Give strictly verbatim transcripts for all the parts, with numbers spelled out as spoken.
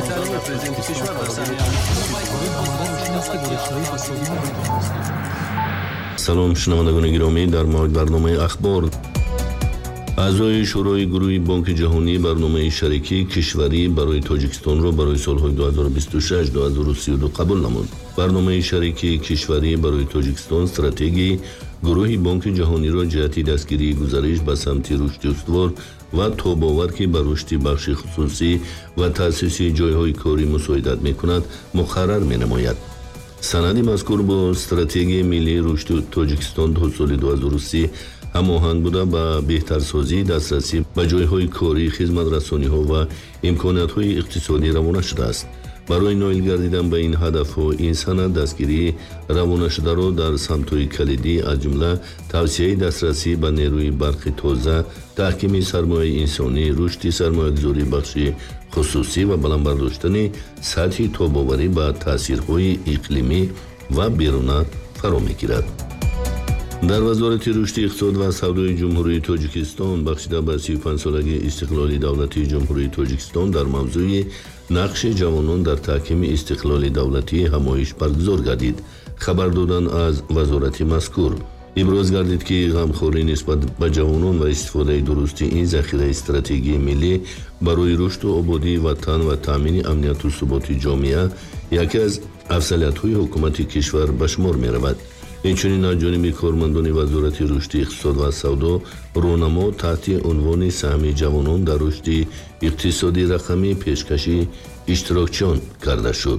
تعلیمی پرزیدنت کشور در سریع سلام شنوندگان گرامی، در مورد برنامه اخبار اعضای شورای گروه بانک جهانی برنامه شریکی کشوری برای تاجیکستان را برای سالهای دو هزار و بیست و شش تا دو هزار و سی و دو قبول نمود. برنامه شریکی کشوری برای تاجیکستان استراتژی گروه بانک جهانی را جهت دستگیری گزارش به سمت رشد استوار و توباور که بر رشد بخش خصوصی و تأسیس جایهای کاری مساعدت می‌کند مقرر می‌نماید. سند مذکور با استراتژی ملی رشد تاجیکستان تا سال دو هزار و سی هماهنگ بوده به بهترسازی دسترسی به جایهای کاری، خدمت رسانی‌ها و امکانات‌های اقتصادی روانه شده است. برای نائل گردیدن به این هدف‌ها این سند دستگیری روانه شده را در سمت‌های کلیدی از جمله توسعه دسترسی به نیروی برق تازه، تحکیم سرمایه انسانی، رشد سرمایه‌گذاری بخش خصوصی و بلند برداشتن سطح توباوری به تأثیرهای اقلیمی و بیرونه فرا می‌گیرد. در وزارت رشد اقتصاد و سودای جمهوری تاجیکستان بخشیده به سی و پنج سالگی استقلال دولتی جمهوری تاجیکستان در موضوع نقش جوانان در تحکیم استقلال دولتی همایش برگزار گردید. خبر دادن از وزارت مذکور ابراز گردید که غمخواری نسبت به جوانان و استفاده درست این ذخیره استراتژی ملی برای رشد و آبادی وطن و تامین امنیت و ثبات جامعه یکی از افضلیت‌های حکومت کشور به شمار می‌رود. اینچنین از جانب کارمندان وزارت رشد اقتصاد و سودا راهنما تحت عنوان سهم جوانان در رشد اقتصادی رقمی پیشکشی اشتراکچیان کرده شد.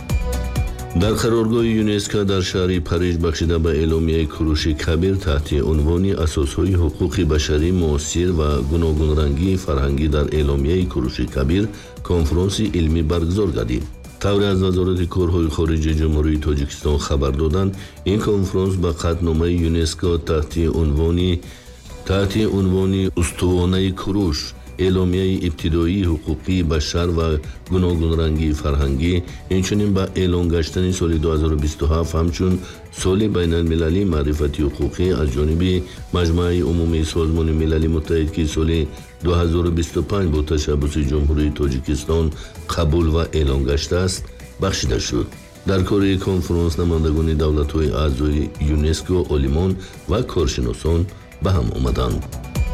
در قرارگاه یونسکو در شهر پاریس بخشیده به اعلامیه کوروش کبیر تحت عنوان اساسهای حقوق بشری معاصر و گوناگون رنگی فرهنگی در اعلامیه کوروش کبیر کنفرانس علمی برگزار گردید. طوری از وزارت کارهای خارجه جمهوری تاجیکستان خبر دادند این کنفرانس به قطعنامه یونسکو تحت عنوان تحت عنوان استوانه کوروش اعلامیه ابتدایی حقوقی بشر و گوناگون رنگی فرهنگی اینچنین به اعلان گشتن سال دو هزار و بیست و هفت همچون سال بین المللی معرفتی حقوقی از جانب مجمع عمومی سازمان ملل متحد که سال دو هزار و بیست و پنج با تشبث جمهوری تاجیکستان قبول و اعلان گشته است بخشیده شد. در کار کنفرانس نمایندگان دولت‌های اعضای یونسکو، عالمان و کارشناسان به هم آمدند.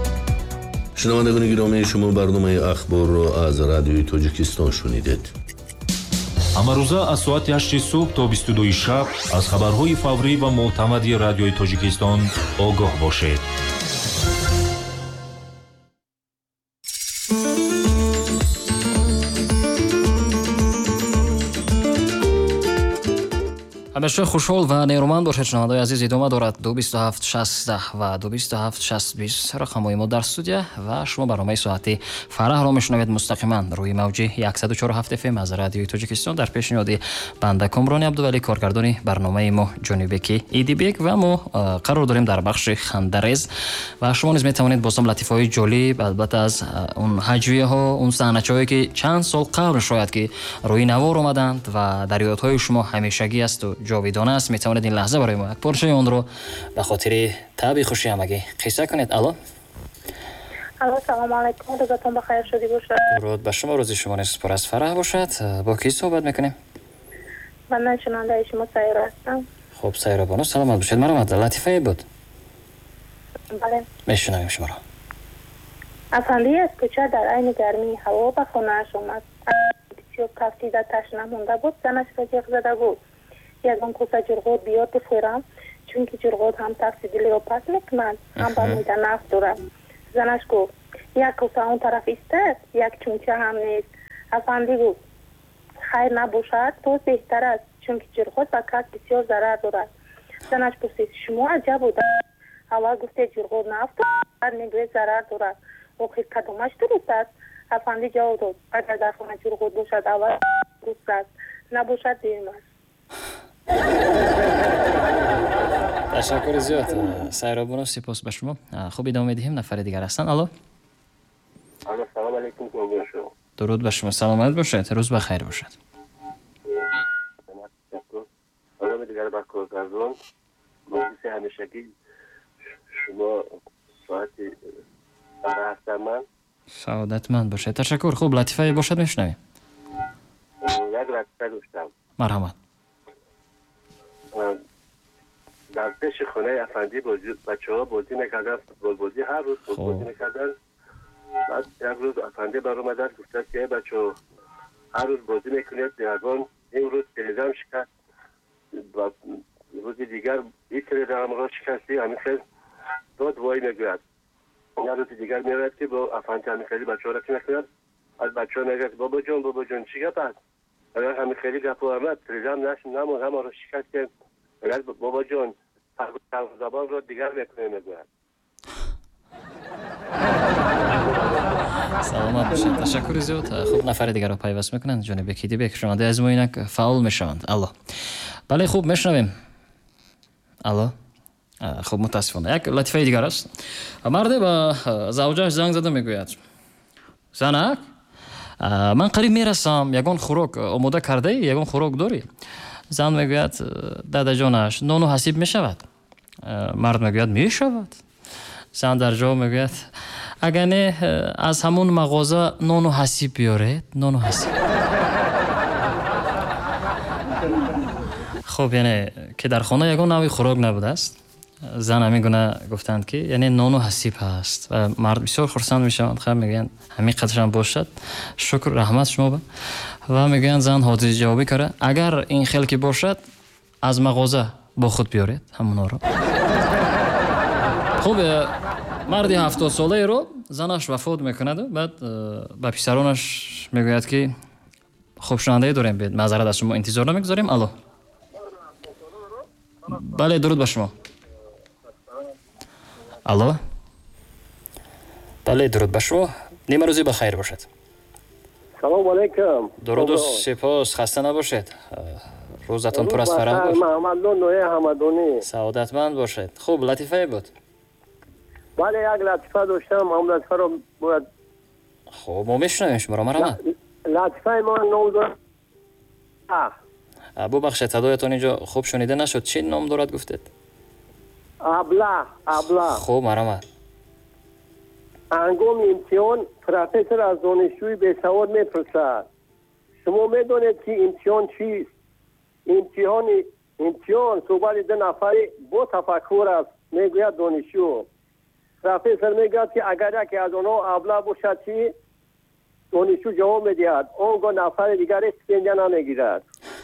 شنوندگان گرامی، شما برنامه اخبار را از رادیوی تاجیکستان شنیدید. амарӯза аз соати ҳашти субҳ то бисту дуи шаб аз хабарҳои фаврӣ ва мӯътамади радиои тоҷикистон огоҳ бошед. ҳамеша хушҳол ва нерӯманд бошед. шунавандаи азиз, идома дорад ду бисту ҳафт шастдаҳ ва ду бисту ҳафт шаст бист рақамҳои мо дар студия ва шумо барномаи соати фараҳро мешунавед мустақиман рӯи мавҷи сад و چهار و هفت эф эм аз радиои тоҷикистон дар пешниҳоди банда Комрони Абдувалӣ, коргардони барномаи мо Ҷонибеки Идибек ва мо қарор дорем дар бахши хандарез ва шумо низ метавонед бо сам латифаҳои ҷолиб албатта аз он ҳаҷвияҳо, он саҳначаҳое ки чанд сол қабл шояд ки рӯи навор омаданд ва дар ёдҳои шумо ҳамешагӣ асту ҷовидона аст, метавонед ин лаҳза барои мо як порчаи онро ба хотири таби хуши ҳамагӣ қисса кунед. алло алло, салому алайкум, рӯзатон бахайр шудӣ бошад. дуруд ба шумо, рӯзи шумо низ пур аз фараҳ бошад. бо кӣ суҳбат мекунем? ман шунавандаи шумо Сайра ҳастам. хуб, Сайрабону, саломат бошед. маромад, латифае буд? бале, мешунавем шуморо. афанди аз кӯча дар айни гармии ҳаво ба хонааш омад. бисёр тафтида ташна монда буд, занашро ҷиғ зада буд. ягон кӯса ҷурғот биёр бихӯрам, чунки ҷурғот ҳам тафти дилиро пас мекунад, ҳам ба мӯйда нафт дорад. занаш гуфт, як кӯса он тараф истад, як чунча ҳам нест. афанди гуфт, хайр набошад, то беҳтар аст, чунки ҷурғот ба кас бисёр зарар дорад. занаш пурсид, шумо аҷаб буда. аввал гуфтед ҷурғот нафт дорад, баъд мегӯед зарар дорад. охир кадомаш дуруст аст? афанди ҷавоб дод, агар дар хона ҷурғот бошад, аввал дуруст аст, набошад дӯюм аст. ташаккури зиёд Сайробону, сипос ба шумо. хуб, идома медиҳем. нафари дигар ҳастанд. алло алло, салом алейкум. дуруд ба шумо, саломат бошед, рӯз ба хайр бошад. саломи дигар ба коргардон, муҳлиси ҳамешагӣ шумо соати фараҳ ҳастам. ман саодатманд бошед. ташаккур. хуб, латифае бошад, мешунавем. یک لطفه داشتم. مرحمت. در پیش خونه افندی بچه ها بازی میکردن، فوتبال بازی هر روز فوتبال بازی میکردن. بعد یک روز افندی بر اومدن گفتن که بچه ها هر روز بازی میکنید دیگران این روز تلویزیون شکست و روز دیگر این تلویزیون را شکستی همین خیلی داد وای میگوید. یک روز دیگر میاد که با افندی همین خیلی بچه ها را که میکنند از بچه ها میگوید بابا جان بابا جان چی گپ است؟ اگر همین خیلی گپ آمد تلویزیون نشد نمون همه را شکست کن. اگر بابا جان زبان را دیگر میکنه میگوید. سلامت باشید. تشکر زیاد. خوب نفر دیگر رو پیوست میکنند جناب کیدیبک شنونده از ما اینک فعال میشوند. الله. بله خوب میشنویم. الله. خوب متاسفانه یک لطیفه دیگر است. مرد با زوجش زنگ زده میگوید زنک من قریب میرسم یگان خوراک آماده کرده ای یگان خوراک داری؟ زن میگوید دادا جانش نان و حسیب میشود؟ مرد میگوید میشود. زن در جواب میگوید اگر نه از همون مغازه نان و حسیب بیارید. نان و حسیب. خب یعنی که در خانه یگان نوعی خوراک نبوده است. زن همین گونه گفتند که یعنی نان و حسیب هست و مرد بسیار خرسند میشوند. خب میگن همین قدرشان باشد شکر رحمت شما با و میگن زن حاضر جوابی کرده اگر این خیلی که باشد از مغازه با خود بیارید همونا رو. خب مردی هفتاد ساله رو زنش وفات میکند بعد با پسرانش میگوید که خب شنونده داریم بید معذرت از شما انتظار نمیگذاریم. الو. بله درود با شما. الو. بله درود با شما. نیمه روزی بخیر باشد. سلام علیکم. درود و سپاس. خسته نباشید. روزتون پر از فرح باشه. محمد نوح حمدانی. سعادتمند باشید. خوب لطیفه بود. بله یک لطیفه داشتم هم لطیفه رو باید خب ما میشنویم شما را. مرحمت. لطیفه ما نام دارد ابو بخشید صدایتون اینجا خوب شنیده نشد. چی نام دارد گفتید؟ ابله ابله. خوب مرحمت. هنگام امتحان پروفسور از دانشجوی بیسواد میپرسد شما میدانید که امتحان چیست؟ امتحان امتحان صحبت دو نفری با تفکر است میگوید دانشجو. پروفسور میگوید که اگر یکی از آنها ابله باشد چی؟ دانشجو جواب میدهد آنگاه نفر دیگر استیپندیه نمیگیرد.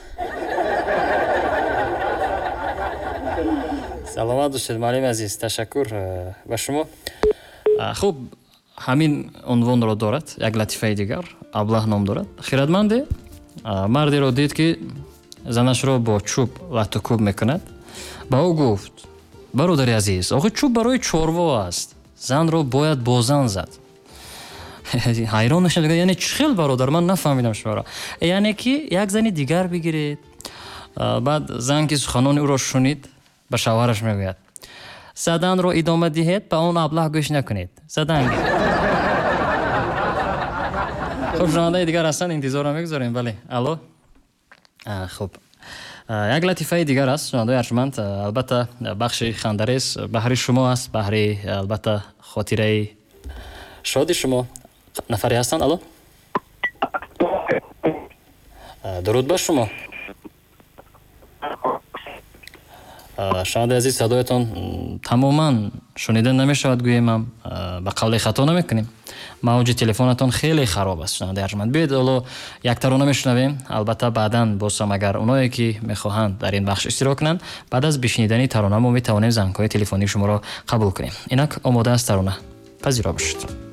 سلامت باشید معلم عزیز. تشکر به شما. خوب همین عنوان را دارد. یک لطیفه دیگر ابله نام دارد. خیرتمندی مردی را دید که زنش را با چوب لط و کوب میکند. با او گفت برادر عزیز آخه چوب برای چاروا است زن را باید با زن زد. حیران نشد یعنی چه خیل برادر من نفهمیدم شما را. یعنی که یک زنی دیگر بگیرید. بعد زن که سخنان او را شنید به شوهرش میگوید زدن رو ادامه دهید به اون ابله گوش نکنید. زدن خب شنونده دیگر هستن انتظار میگذاریم. بله الو. خب یک لطیفه دیگر است شنونده ارجمند. البته بخش خنده‌ریز بهر شما است بهر البته خاطره شادی شما. نفری هستند. الو. درود بر شما. شنونده عزیز صدایتان تماما شنیده نمیشود گوییم هم به قول خطا نمیکنیم. موج تلفنتان خیلی خراب است شنونده ارجمند. بیاید حالا یک ترانه میشنویم. البته بعداً بازم اگر اونایی که میخواهند در این بخش اشتراک کنند بعد از بشنیدن ترانه ما میتوانیم زنگ‌های تلفنی شما را قبول کنیم. اینک آماده است ترانه. پذیرا باشید.